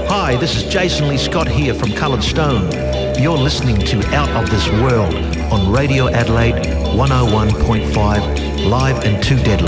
Hi, this is Jason Lee Scott here from Coloured Stone. You're listening to Out of This World on Radio Adelaide 101.5, live and too deadly.